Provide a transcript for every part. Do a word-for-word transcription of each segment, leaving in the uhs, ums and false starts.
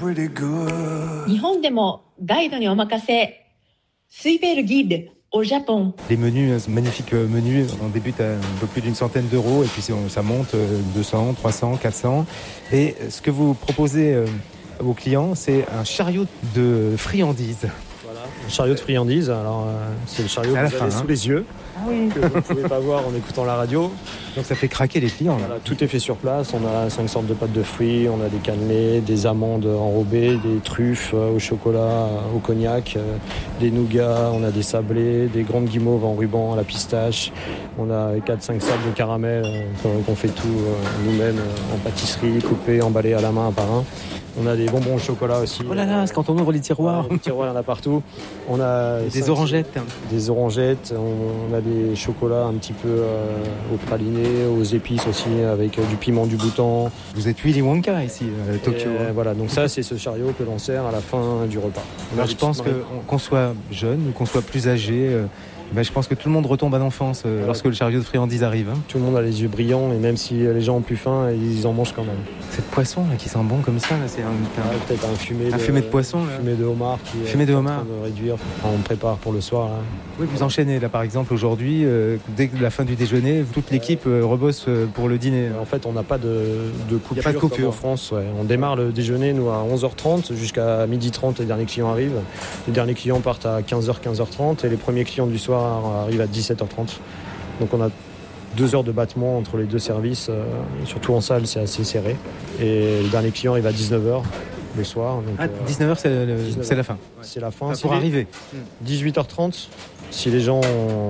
pretty good. 日本でもガイドにお任せ。Suivez le guide au Japon. Les menus, magnifiques menus, on débute à un peu plus d'une centaine d'euros et puis ça monte deux cents, trois cents, quatre cents. Et ce que vous proposez aux clients, c'est un chariot de friandises. Voilà, un chariot de friandises. Alors, euh, c'est le chariot c'est que vous fin, avez hein. sous les yeux. Ah oui. Que vous ne pouvez pas voir en écoutant la radio. Donc ça fait craquer les clients. Voilà, tout est fait sur place. On a cinq sortes de pâtes de fruits, on a des cannelés, des amandes enrobées, des truffes au chocolat, au cognac, des nougats, on a des sablés, des grandes guimauves en ruban à la pistache. On a quatre cinq sortes de caramel qu'on fait tout nous-mêmes en pâtisserie, coupés, emballés à la main un par un. On a des bonbons au chocolat aussi. Oh là là, c'est quand on ouvre les tiroirs. Les tiroirs, il y en a partout. On a des cinq, orangettes. Des orangettes. On, on a des chocolats un petit peu euh, au praliné, aux épices aussi, avec euh, du piment du Bhoutan. Vous êtes Willy Wonka ici, à Tokyo. Et, euh, voilà, donc ça, c'est ce chariot que l'on sert à la fin du repas. Alors, je pense que, qu'on soit jeune ou qu'on soit plus âgé, euh, ben, je pense que tout le monde retombe à l'enfance euh, voilà. Lorsque le chariot de friandises arrive. Hein. Tout le monde a les yeux brillants et même si les gens ont plus faim, ils en mangent quand même. Cette poisson là, qui sent bon comme ça, là, c'est un, un... Ouais, peut-être un fumé, un de, fumé de poisson. Un fumé de homard qui fumé est de en homard. train de réduire. On prépare pour le soir. Là. Oui, vous enchaînez là par exemple aujourd'hui, euh, dès la fin du déjeuner, toute l'équipe euh, rebosse euh, pour le dîner. En fait, on n'a pas de, de coupure, Il y a pas de coupure comme en France. Ouais. On démarre le déjeuner nous à onze heures trente jusqu'à midi trente, les derniers clients arrivent. Les derniers clients partent à quinze heures, quinze heures trente et les premiers clients du soir arrivent à dix-sept heures trente. Donc on a deux heures de battement entre les deux services, euh, surtout en salle c'est assez serré. Et le dernier client arrive à dix-neuf heures le soir. Donc, ah, dix-neuf heures c'est, le, dix-neuf c'est la fin. C'est la fin. Enfin, si pour les... arriver. dix-huit heures trente, si les gens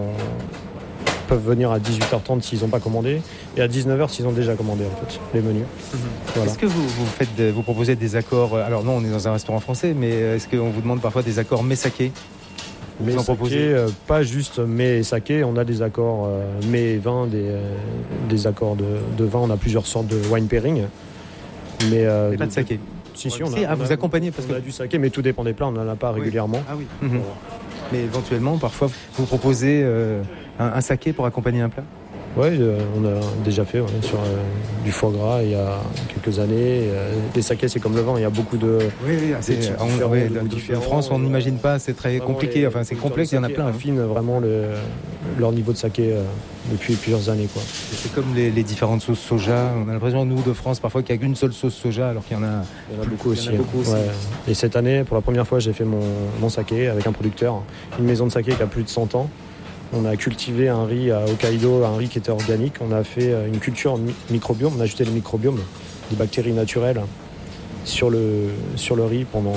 peuvent venir à dix-huit heures trente s'ils n'ont pas commandé, et à dix-neuf heures s'ils ont déjà commandé en fait, les menus. Mm-hmm. Voilà. Est-ce que vous, vous, faites de, vous proposez des accords, alors non on est dans un restaurant français, mais est-ce qu'on vous demande parfois des accords mets saké? Mais saké, euh, pas juste mets et saké, on a des accords euh, mets et vin, des, euh, des accords de, de vin, on a plusieurs sortes de wine pairing. Mais euh, pas de saké. Si, si, on, on a, a, à vous a, accompagner parce on que a du saké, mais tout dépend des plats, on n'en a pas oui. régulièrement. Ah oui. Mm-hmm. Voilà. Mais éventuellement, parfois, vous proposez euh, un, un saké pour accompagner un plat? Oui, euh, on a déjà fait ouais, sur euh, du foie gras il y a quelques années. Euh, les sakés, c'est comme le vin, il y a beaucoup de. Oui, oui, c'est, on, oui de, de France, on n'imagine pas, c'est très compliqué, les, enfin c'est complexe, il y en a plein. Ils affinent hein. vraiment le, leur niveau de saké euh, depuis plusieurs années. Quoi. C'est comme les, les différentes sauces soja. On a l'impression, nous, de France, parfois qu'il n'y a qu'une seule sauce soja, alors qu'il y en a, il y en a beaucoup aussi. Il y en a beaucoup aussi. Ouais. Et cette année, pour la première fois, j'ai fait mon, mon saké avec un producteur, une maison de saké qui a plus de cent ans. On a cultivé un riz à Hokkaido, un riz qui était organique. On a fait une culture en microbiome. On a ajouté les microbiomes, des bactéries naturelles sur le, sur le riz pendant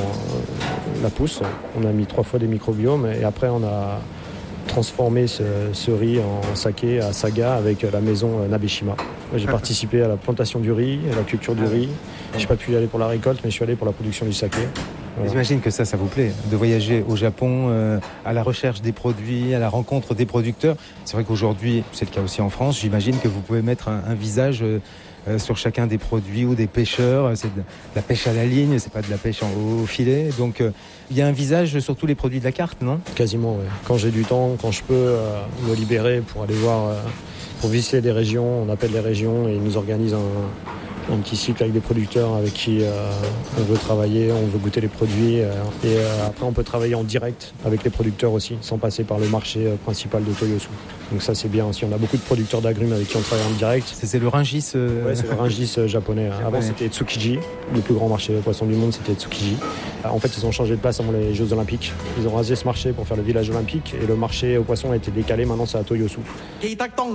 la pousse. On a mis trois fois des microbiomes et après on a transformé ce, ce riz en saké à Saga avec la maison Nabeshima. J'ai participé à la plantation du riz, à la culture du riz. Je n'ai pas pu y aller pour la récolte, mais je suis allé pour la production du saké. Voilà. J'imagine que ça, ça vous plaît, de voyager au Japon euh, à la recherche des produits, à la rencontre des producteurs. C'est vrai qu'aujourd'hui, c'est le cas aussi en France, j'imagine que vous pouvez mettre un, un visage euh, euh, sur chacun des produits ou des pêcheurs. C'est de, de la pêche à la ligne, c'est pas de la pêche en, au filet. Donc, euh, il y a un visage sur tous les produits de la carte, non? Quasiment, oui. Quand j'ai du temps, quand je peux euh, me libérer pour aller voir, euh, pour visiter des régions, on appelle les régions et ils nous organisent un... un petit cycle avec des producteurs avec qui euh, on veut travailler, on veut goûter les produits euh, et euh, après on peut travailler en direct avec les producteurs aussi sans passer par le marché euh, principal de Toyosu. Donc ça c'est bien aussi, on a beaucoup de producteurs d'agrumes avec qui on travaille en direct. C'est, c'est le Rungis euh... Ouais, c'est le Rungis euh, japonais. japonais. Avant c'était Tsukiji, le plus grand marché de poissons du monde c'était Tsukiji. En fait ils ont changé de place avant les Jeux Olympiques. Ils ont rasé ce marché pour faire le village olympique et le marché aux poissons a été décalé, maintenant c'est à Toyosu.